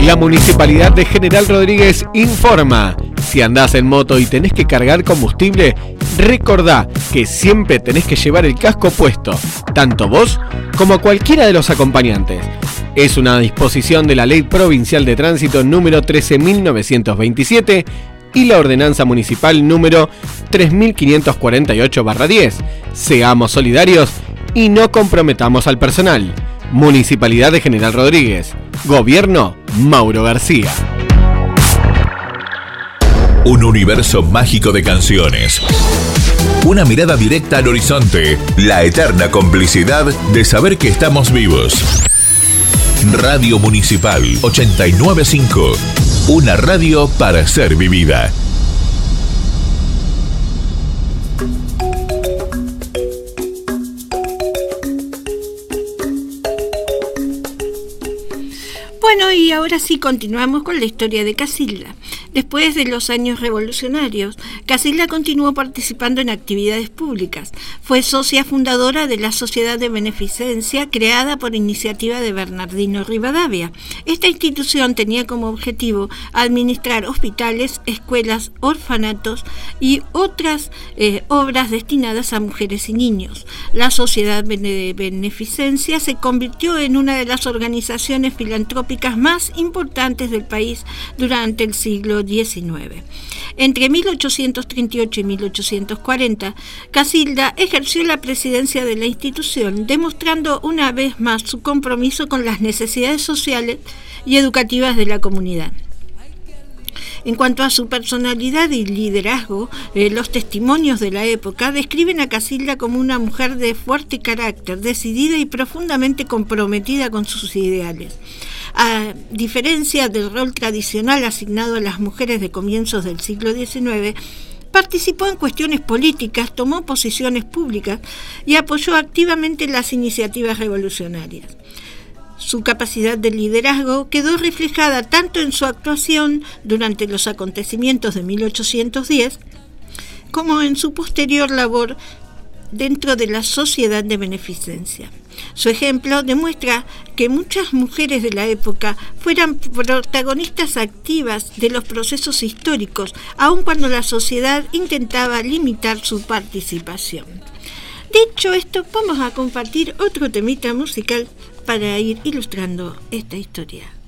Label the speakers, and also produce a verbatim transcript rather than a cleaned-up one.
Speaker 1: La Municipalidad de General Rodríguez informa: si andás en moto y tenés que cargar combustible, recordá que siempre tenés que llevar el casco puesto, tanto vos como cualquiera de los acompañantes. Es una disposición de la Ley Provincial de Tránsito número trece mil novecientos veintisiete y la Ordenanza Municipal número tres mil quinientos cuarenta y ocho barra diez. Seamos solidarios y no comprometamos al personal. Municipalidad de General Rodríguez. Gobierno Mauro García.
Speaker 2: Un universo mágico de canciones. Una mirada directa al horizonte. La eterna complicidad de saber que estamos vivos. Radio Municipal ochenta y nueve punto cinco. Una radio para ser vivida.
Speaker 3: Bueno, y ahora sí continuamos con la historia de Casilda. Después de los años revolucionarios, Casilda continuó participando en actividades públicas. Fue socia fundadora de la Sociedad de Beneficencia, creada por iniciativa de Bernardino Rivadavia. Esta institución tenía como objetivo administrar hospitales, escuelas, orfanatos y otras eh, obras destinadas a mujeres y niños. La Sociedad de Beneficencia se convirtió en una de las organizaciones filantrópicas más importantes del país durante el siglo diecinueve. Entre mil ochocientos treinta y ocho y mil ochocientos cuarenta, Casilda ejerció la presidencia de la institución, demostrando una vez más su compromiso con las necesidades sociales y educativas de la comunidad. En cuanto a su personalidad y liderazgo, eh, los testimonios de la época describen a Casilda como una mujer de fuerte carácter, decidida y profundamente comprometida con sus ideales. A diferencia del rol tradicional asignado a las mujeres de comienzos del siglo diecinueve, participó en cuestiones políticas, tomó posiciones públicas y apoyó activamente las iniciativas revolucionarias. Su capacidad de liderazgo quedó reflejada tanto en su actuación durante los acontecimientos de mil ochocientos diez como en su posterior labor dentro de la Sociedad de Beneficencia. Su ejemplo demuestra que muchas mujeres de la época fueran protagonistas activas de los procesos históricos, aun cuando la sociedad intentaba limitar su participación. Dicho esto, vamos a compartir otro temita musical para ir ilustrando esta historia.